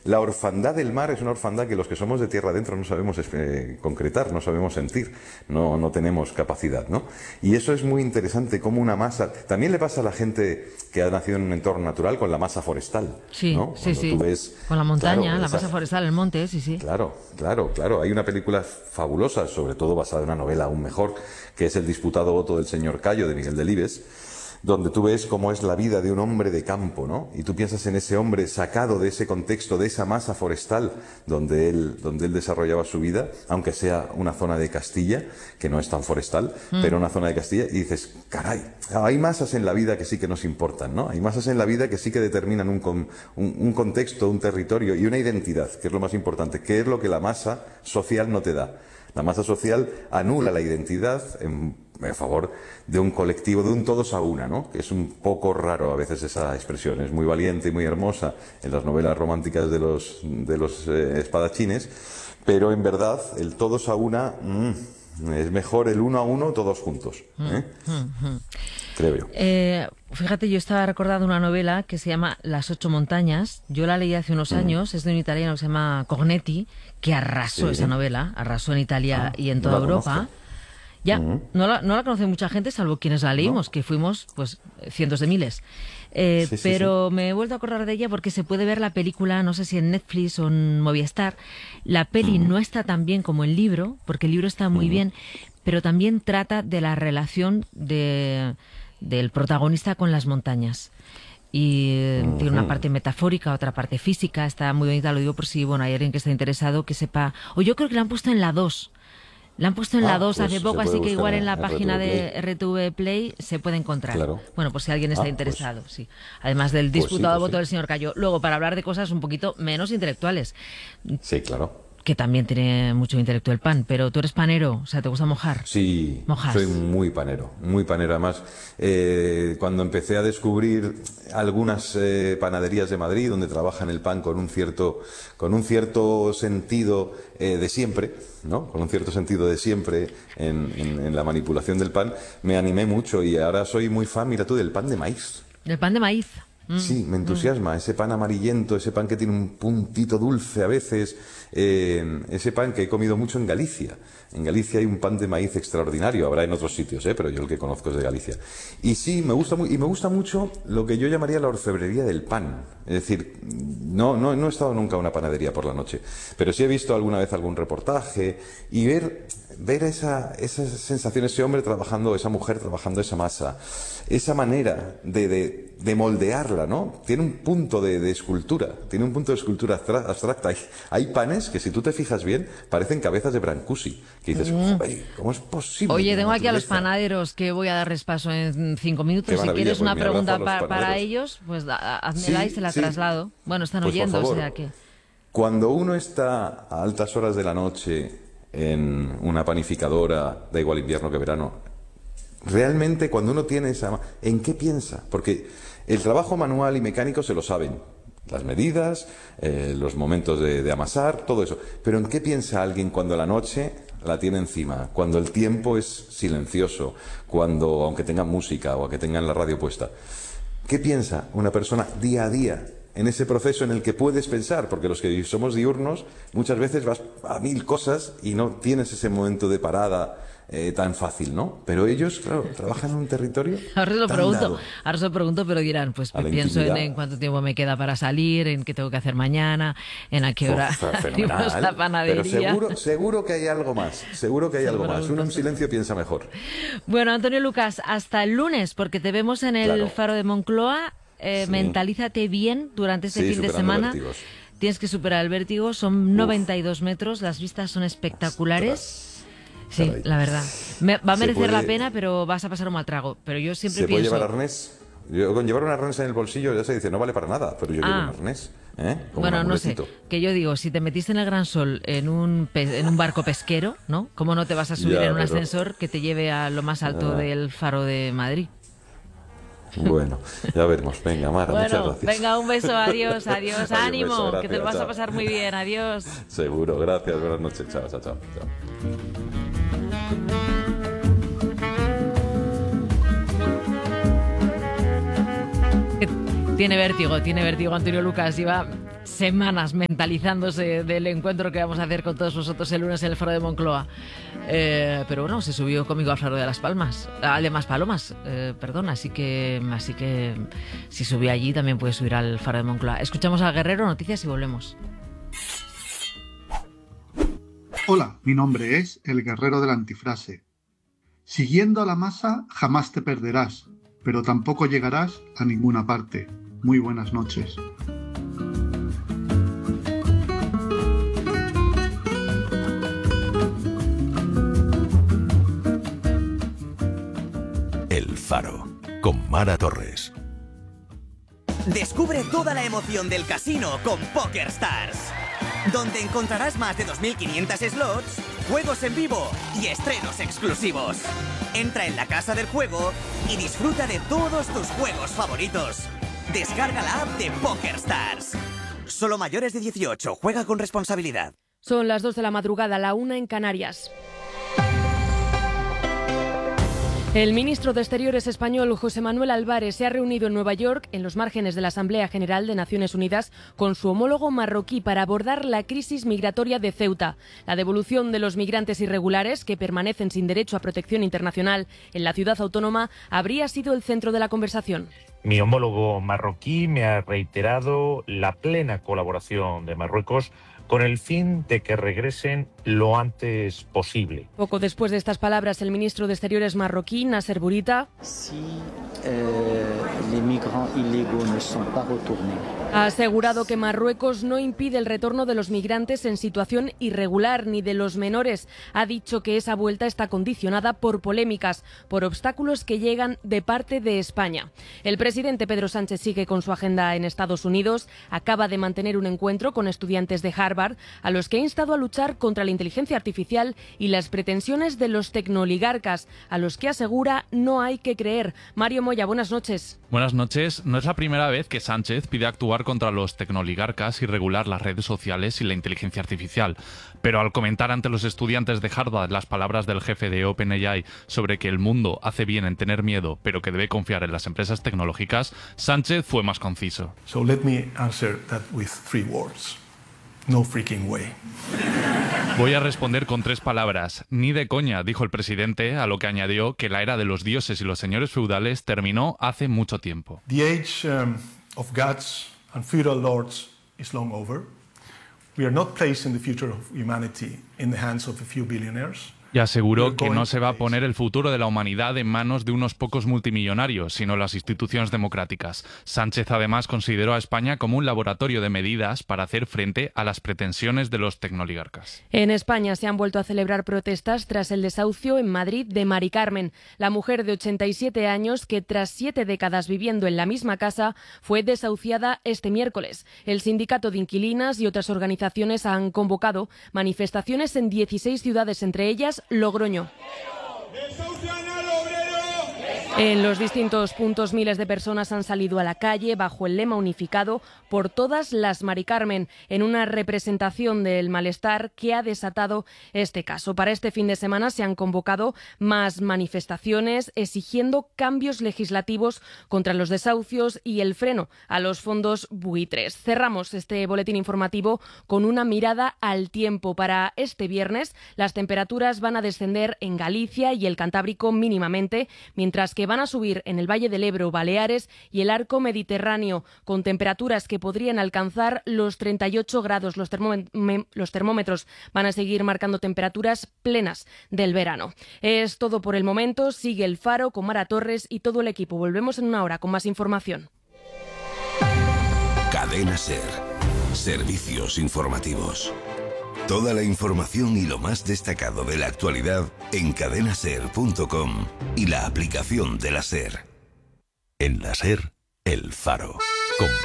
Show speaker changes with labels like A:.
A: La orfandad del mar es una orfandad que los que somos de tierra adentro no sabemos concretar, no sabemos sentir, no tenemos capacidad, ¿no? Y eso es muy interesante, como una masa... También le pasa a la gente que ha nacido en un entorno natural con la masa forestal,
B: Sí,
A: ¿no?
B: sí,
A: Cuando
B: sí.
A: tú ves...
B: Con la montaña,
A: Claro,
B: la masa forestal, el monte, sí, sí.
A: Claro, claro, claro. Hay una película fabulosa, sobre todo basada en una novela aún mejor, que es El disputado voto del señor Cayo, de Miguel Delibes, donde tú ves cómo es la vida de un hombre de campo, ¿no? Y tú piensas en ese hombre sacado de ese contexto, de esa masa forestal donde él desarrollaba su vida, aunque sea una zona de Castilla, que no es tan forestal, pero una zona de Castilla, y dices, caray, hay masas en la vida que sí que nos importan, ¿no? Hay masas en la vida que sí que determinan un contexto, un territorio y una identidad, que es lo más importante, que es lo que la masa social no te da. La masa social anula la identidad a favor de un colectivo, de un todos a una, ¿no? Que es un poco raro a veces esa expresión, es muy valiente y muy hermosa en las novelas románticas de los espadachines, pero en verdad el todos a una es mejor el uno a uno todos juntos, ¿eh? Creo yo.
B: Fíjate, yo estaba recordando una novela que se llama Las ocho montañas. Yo la leí hace unos años, es de un italiano que se llama Cognetti, que arrasó esa novela, arrasó en Italia y en toda Europa.
A: Conozco.
B: Ya, no la conoce mucha gente, salvo quienes la leímos, que fuimos pues cientos de miles. Pero me he vuelto a acordar de ella porque se puede ver la película, no sé si en Netflix o en Movistar. La peli no está tan bien como el libro, porque el libro está muy bien, pero también trata de la relación del protagonista con las montañas. Y tiene una parte metafórica, otra parte física, está muy bonita, lo digo por si hay alguien que esté interesado que sepa. O yo creo que la han puesto en la 2. La han puesto en la 2
A: pues
B: hace poco, así que igual en la página de
A: RTV
B: RTV Play se puede encontrar.
A: Claro.
B: Bueno, pues si alguien está interesado, sí. Además del disputado voto del señor Cayo. Luego, para hablar de cosas un poquito menos intelectuales.
A: Sí, claro.
B: Que también tiene mucho intelecto el pan, pero tú eres panero, o sea, ¿te gusta mojar?
A: Sí,
B: ¿Mojas?
A: Soy muy panero, muy panero. Además, cuando empecé a descubrir algunas panaderías de Madrid donde trabajan el pan con un cierto sentido de siempre, ¿no? Con un cierto sentido de siempre en la manipulación del pan, me animé mucho y ahora soy muy fan, mira tú, del pan de maíz.
B: ¿Del pan de maíz?
A: Sí, me entusiasma ese pan amarillento, ese pan que tiene un puntito dulce a veces, ese pan que he comido mucho en Galicia. En Galicia hay un pan de maíz extraordinario, habrá en otros sitios, pero yo el que conozco es de Galicia. Y sí, me gusta mucho lo que yo llamaría la orfebrería del pan. Es decir, no he estado nunca en una panadería por la noche, pero sí he visto alguna vez algún reportaje y ver esa sensación, ese hombre trabajando, esa mujer trabajando esa masa, esa manera de moldearla, ¿no? Tiene un punto de escultura, abstracta. Hay panes que si tú te fijas bien parecen cabezas de Brancusi, que dices, "Joder, ¿cómo es posible?".
B: Oye, tengo aquí a los
A: naturaleza...
B: panaderos que voy a darles paso en 5 minutos. Si quieres una pregunta para ellos, pues házmela y se la traslado. Bueno, están
A: Pues,
B: oyendo,
A: por favor,
B: o sea que...
A: Cuando uno está a altas horas de la noche en una panificadora, da igual invierno que verano, realmente cuando uno tiene ¿en qué piensa? Porque el trabajo manual y mecánico se lo saben, las medidas, los momentos de amasar, todo eso. Pero ¿en qué piensa alguien cuando la noche la tiene encima? Cuando el tiempo es silencioso, cuando, aunque tengan música o aunque tengan la radio puesta. ¿Qué piensa una persona día a día en ese proceso en el que puedes pensar? Porque los que somos diurnos muchas veces vas a 1000 cosas y no tienes ese momento de parada tan fácil, ¿no? Pero ellos, claro, trabajan en un territorio.
B: Ahora se lo pregunto, pero dirán, pues pienso en cuánto tiempo me queda para salir, en qué tengo que hacer mañana, en a qué hora abrimos la panadería.
A: Pero seguro que hay algo más, Uno en silencio piensa mejor.
B: Bueno, Antonio Lucas, hasta el lunes, porque te vemos en el Faro de Moncloa. Mentalízate bien durante este fin de semana.
A: Vértigos.
B: Tienes que superar el vértigo, son 92 metros, las vistas son espectaculares. Sí,
A: Caray.
B: la verdad. Va a merecer la pena, pero vas a pasar un mal trago. Pero yo siempre
A: ¿Se
B: pienso...
A: puede llevar arnés? Yo, con llevar un arnés en el bolsillo ya se dice, no vale para nada, pero yo llevo un arnés. Como
B: bueno,
A: un
B: no sé,
A: amuletito.
B: que yo digo, si te metiste en el Gran Sol en un barco pesquero, ¿no? ¿Cómo no te vas a subir en un ascensor que te lleve a lo más alto del Faro de Madrid?
A: Bueno, ya veremos. Venga, Mara, muchas gracias.
B: Venga, un beso, adiós, ánimo,
A: beso, gracias,
B: que te lo vas a
A: chao.
B: pasar muy bien, adiós.
A: Seguro, gracias, buenas noches, chao, chao, chao.
B: Tiene vértigo Antonio Lucas, iba semanas mentalizándose del encuentro que vamos a hacer con todos vosotros el lunes en el Faro de Moncloa. Pero bueno, se subió conmigo al Faro de las Palmas, de Maspalomas, perdón, así que si subió allí también puede subir al Faro de Moncloa. Escuchamos a Guerrero, noticias y volvemos.
C: Hola, mi nombre es el Guerrero de la Antifrase. Siguiendo a la masa jamás te perderás, pero tampoco llegarás a ninguna parte. Muy buenas noches.
D: El Faro, con Mara Torres.
E: Descubre toda la emoción del casino con PokerStars, donde encontrarás más de 2.500 slots, juegos en vivo y estrenos exclusivos. Entra en la casa del juego y disfruta de todos tus juegos favoritos. Descarga la app de PokerStars. Solo mayores de 18. Juega con responsabilidad.
F: Son las 2 de la madrugada, la 1 en Canarias. El ministro de Exteriores español, José Manuel Álvarez, se ha reunido en Nueva York, en los márgenes de la Asamblea General de Naciones Unidas, con su homólogo marroquí para abordar la crisis migratoria de Ceuta. La devolución de los migrantes irregulares que permanecen sin derecho a protección internacional en la ciudad autónoma habría sido el centro de la conversación.
G: Mi homólogo marroquí me ha reiterado la plena colaboración de Marruecos con el fin de que regresen lo antes posible.
F: Poco después de estas palabras, el ministro de Exteriores marroquí, Nasser Bourita, ha asegurado que Marruecos no impide el retorno de los migrantes en situación irregular ni de los menores. Ha dicho que esa vuelta está condicionada por polémicas, por obstáculos que llegan de parte de España. El presidente Pedro Sánchez sigue con su agenda en Estados Unidos. Acaba de mantener un encuentro con estudiantes de Harvard, a los que ha instado a luchar contra la inteligencia artificial y las pretensiones de los tecnoligarcas, a los que asegura no hay que creer. Mario Moya, buenas noches.
H: Buenas noches. No es la primera vez que Sánchez pide actuar contra los tecnoligarcas y regular las redes sociales y la inteligencia artificial. Pero al comentar ante los estudiantes de Harvard las palabras del jefe de OpenAI sobre que el mundo hace bien en tener miedo, pero que debe confiar en las empresas tecnológicas, Sánchez fue más conciso.
I: So let me answer that with 3 words. No freaking way.
H: Voy a responder con 3 palabras. Ni de coña, dijo el presidente, a lo que añadió que la era de los dioses y los señores feudales terminó hace mucho tiempo.
I: The age of gods and feudal lords is long over. We are not placing the future of humanity in the hands of a few billionaires.
H: Y aseguró que no se va a poner el futuro de la humanidad en manos de unos pocos multimillonarios, sino las instituciones democráticas. Sánchez además consideró a España como un laboratorio de medidas para hacer frente a las pretensiones de los tecnoligarcas.
F: En España se han vuelto a celebrar protestas tras el desahucio en Madrid de Mari Carmen, la mujer de 87 años que tras 7 décadas viviendo en la misma casa fue desahuciada este miércoles. El sindicato de inquilinas y otras organizaciones han convocado manifestaciones en 16 ciudades, entre ellas Logroño. En los distintos puntos miles de personas han salido a la calle bajo el lema unificado por todas las Mari Carmen, en una representación del malestar que ha desatado este caso. Para este fin de semana se han convocado más manifestaciones exigiendo cambios legislativos contra los desahucios y el freno a los fondos buitres. Cerramos este boletín informativo con una mirada al tiempo. Para este viernes las temperaturas van a descender en Galicia y el Cantábrico mínimamente, mientras que van a subir en el Valle del Ebro, Baleares y el arco mediterráneo, con temperaturas que podrían alcanzar los 38 grados. Los termómetros van a seguir marcando temperaturas plenas del verano. Es todo por el momento. Sigue el Faro con Mara Torres y todo el equipo. Volvemos en una hora con más información.
D: Cadena SER. Servicios informativos. Toda la información y lo más destacado de la actualidad en cadenaser.com y la aplicación de la SER. En la SER, El Faro, con